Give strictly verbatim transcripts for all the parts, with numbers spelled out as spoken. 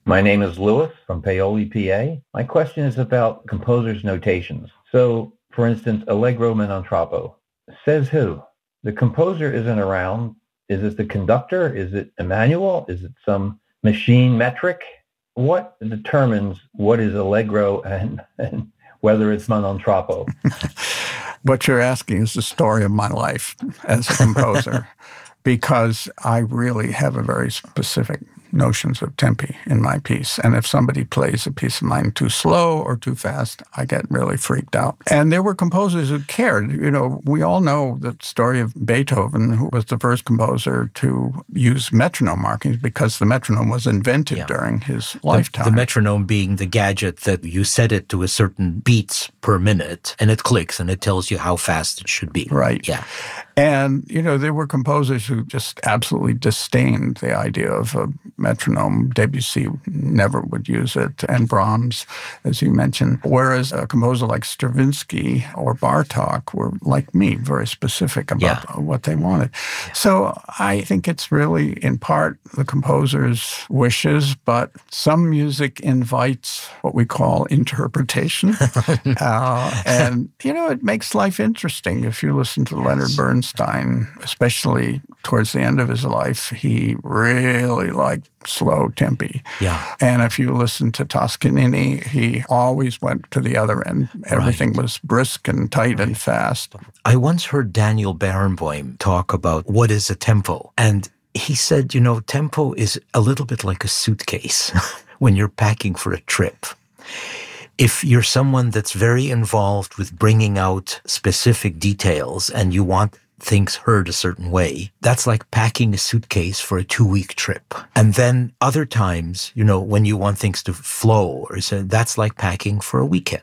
My name is Lewis from Paoli, P A. My question is about composer's notations. So, for instance, Allegro ma non troppo. Says who? The composer isn't around. Is it the conductor? Is it a manual? Is it some machine metric? What determines what is Allegro and, and whether it's ma non troppo? What you're asking is the story of my life as a composer, because I really have a very specific notions of tempi in my piece. And if somebody plays a piece of mine too slow or too fast, I get really freaked out. And there were composers who cared. You know, we all know the story of Beethoven, who was the first composer to use metronome markings because the metronome was invented yeah. during his lifetime. The, the metronome being the gadget that you set it to a certain beats per minute, and it clicks, and it tells you how fast it should be. Right. Yeah. And, you know, there were composers who just absolutely disdained the idea of a metronome. Debussy never would use it, and Brahms, as you mentioned. Whereas a composer like Stravinsky or Bartók were, like me, very specific about yeah. what they wanted. Yeah. So I think it's really, in part, the composer's wishes, but some music invites what we call interpretation. uh, and, you know, it makes life interesting. If you listen to Leonard Bernstein, especially towards the end of his life, he really liked slow tempi. Yeah. And if you listen to Toscanini, he always went to the other end. Everything right. was brisk and tight right. and fast. I once heard Daniel Barenboim talk about what is a tempo. And he said, you know, tempo is a little bit like a suitcase when you're packing for a trip. If you're someone that's very involved with bringing out specific details and you want things heard a certain way, that's like packing a suitcase for a two-week trip. And then other times, you know, when you want things to flow, or so, that's like packing for a weekend.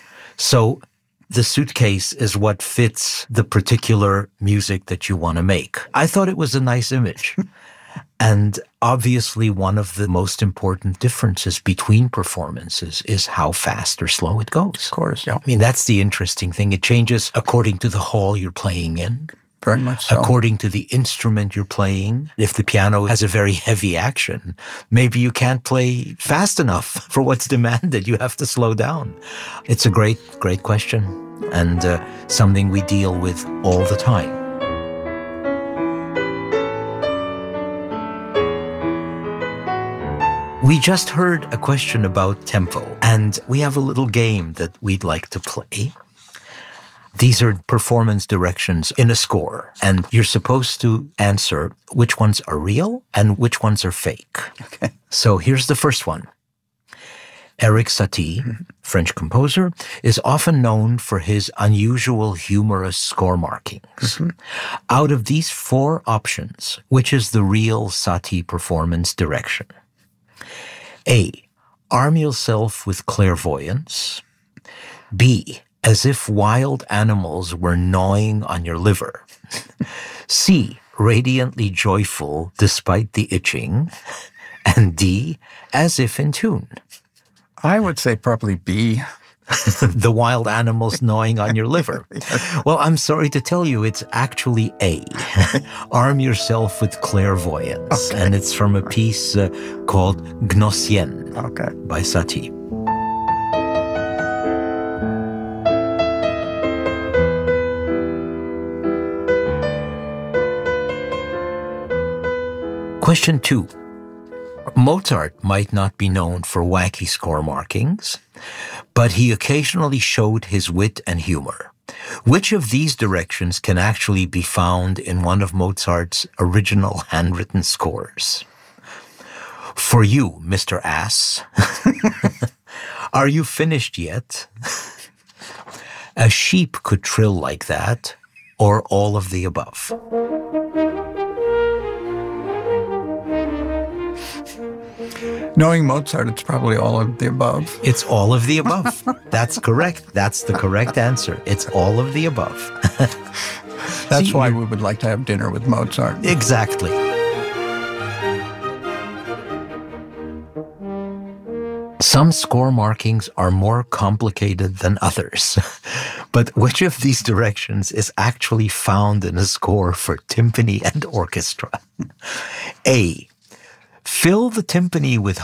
So the suitcase is what fits the particular music that you want to make. I thought it was a nice image. And obviously, one of the most important differences between performances is how fast or slow it goes. Of course, yeah. I mean, that's the interesting thing. It changes according to the hall you're playing in. Very much so. According to the instrument you're playing. If the piano has a very heavy action, maybe you can't play fast enough for what's demanded. You have to slow down. It's a great, great question, and uh, something we deal with all the time. We just heard a question about tempo, and we have a little game that we'd like to play. These are performance directions in a score, and you're supposed to answer which ones are real and which ones are fake. Okay. So here's the first one. Erik Satie, mm-hmm. French composer, is often known for his unusual humorous score markings. Mm-hmm. Out of these four options, which is the real Satie performance direction? A. Arm yourself with clairvoyance. B. As if wild animals were gnawing on your liver. C. Radiantly joyful despite the itching. And D. As if in tune. I would say probably B. The wild animals gnawing on your liver. Well, I'm sorry to tell you, it's actually A. Arm yourself with clairvoyance. Okay. And it's from a piece uh, called Gnossienne okay. by Satie. Question two. Mozart might not be known for wacky score markings, but he occasionally showed his wit and humor. Which of these directions can actually be found in one of Mozart's original handwritten scores? For you, Mister Ass, are you finished yet? A sheep could trill like that, or all of the above. Knowing Mozart, it's probably all of the above. It's all of the above. That's correct. That's the correct answer. It's all of the above. That's See, why we would like to have dinner with Mozart. Exactly. Some score markings are more complicated than others. But which of these directions is actually found in a score for timpani and orchestra? A. Fill the timpani with